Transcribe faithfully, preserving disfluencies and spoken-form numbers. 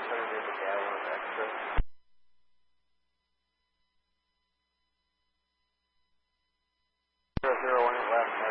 underneath the gallon of extra. Zero zero one left.